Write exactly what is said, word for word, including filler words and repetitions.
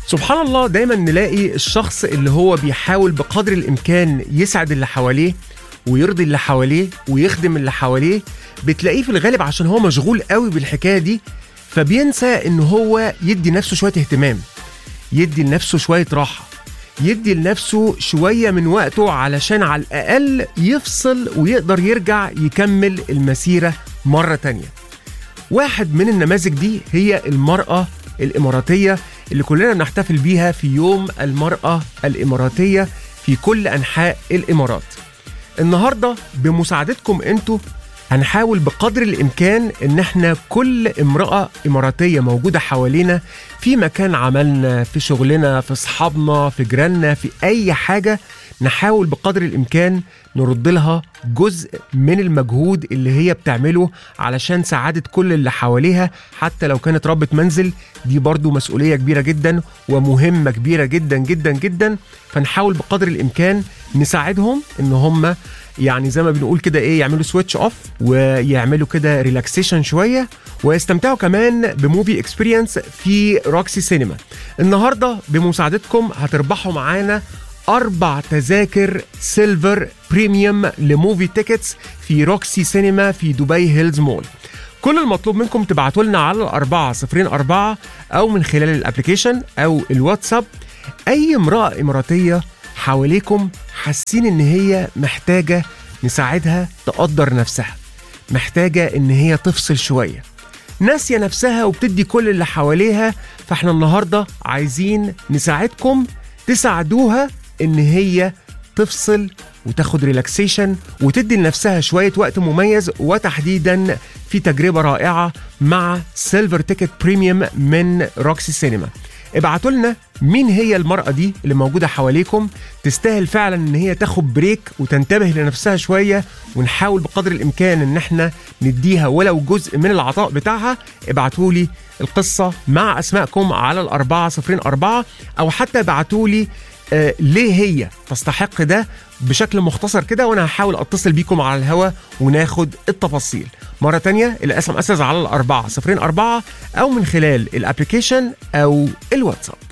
سبحان الله، دايما نلاقي الشخص اللي هو بيحاول بقدر الإمكان يسعد اللي حواليه ويرضي اللي حواليه ويخدم اللي حواليه، بتلاقيه في الغالب عشان هو مشغول قوي بالحكاية دي فبينسى إن هو يدي نفسه شوية اهتمام، يدي لنفسه شوية راحة، يدي لنفسه شوية من وقته علشان على الأقل يفصل ويقدر يرجع يكمل المسيرة مرة تانية. واحد من النماذج دي هي المرأة الإماراتية اللي كلنا بنحتفل بيها في يوم المرأة الإماراتية في كل أنحاء الإمارات. النهاردة بمساعدتكم أنتوا هنحاول بقدر الإمكان إن احنا كل امرأة إماراتية موجودة حوالينا في مكان عملنا، في شغلنا، في أصحابنا، في جيراننا، في أي حاجة، نحاول بقدر الإمكان نرد لها جزء من المجهود اللي هي بتعمله علشان سعادة كل اللي حواليها. حتى لو كانت ربة منزل، دي برضو مسؤولية كبيرة جدا ومهمة كبيرة جدا جدا جدا. فنحاول بقدر الإمكان نساعدهم إن هم يعني زي ما بنقول كده ايه، يعملوا سويتش اوف ويعملوا كده ريلاكسيشن شويه ويستمتعوا كمان بموفي اكسبيرينس في روكسي سينما. النهارده بمساعدتكم هتربحوا معانا أربع تذاكر سيلفر بريميوم لموفي تيكتس في روكسي سينما في دبي هيلز مول. كل المطلوب منكم تبعتوا لنا على الأربعة صفرين أربعة أو من خلال الابليكيشن أو الواتساب أي امرأة إماراتية حواليكم حاسين إن هي محتاجة نساعدها تقدر نفسها، محتاجة إن هي تفصل شوية، ناسية نفسها وبتدي كل اللي حواليها. فإحنا النهاردة عايزين نساعدكم تساعدوها إن هي تفصل وتاخد ريلاكسيشن وتدي لنفسها شوية وقت مميز، وتحديدا في تجربة رائعة مع سيلفر تيكت بريميوم من روكسي سينما. ابعتوا لنا مين هي المرأة دي اللي موجودة حواليكم تستاهل فعلا ان هي تاخد بريك وتنتبه لنفسها شوية، ونحاول بقدر الامكان ان احنا نديها ولو جزء من العطاء بتاعها. ابعتوا لي القصة مع اسمائكم على الأربعة صفرين أربعة، او حتى ابعتوا لي آه ليه هي تستحق ده بشكل مختصر كده، وانا هحاول اتصل بيكم على الهوا وناخد التفاصيل. مرة تانية الاس ام اس على الأربعة صفرين أربعة او من خلال الابليكيشن او الواتساب.